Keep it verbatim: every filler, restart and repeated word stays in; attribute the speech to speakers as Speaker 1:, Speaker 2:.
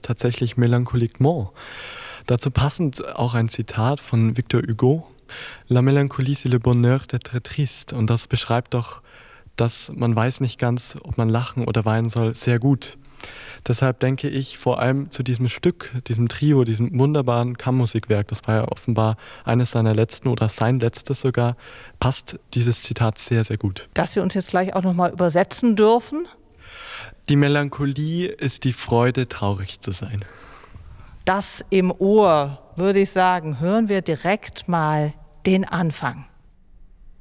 Speaker 1: tatsächlich Mélancoliquement. Dazu passend auch ein Zitat von Victor Hugo. La mélancolie, c'est le bonheur d'être triste. Und das beschreibt doch, dass man weiß nicht ganz, ob man lachen oder weinen soll, sehr gut. Deshalb denke ich vor allem zu diesem Stück, diesem Trio, diesem wunderbaren Kammermusikwerk, das war ja offenbar eines seiner letzten oder sein letztes sogar, passt dieses Zitat sehr, sehr gut.
Speaker 2: Das wir uns jetzt gleich auch nochmal übersetzen dürfen.
Speaker 1: Die Melancholie ist die Freude, traurig zu sein.
Speaker 2: Das im Ohr, würde ich sagen, hören wir direkt mal den Anfang.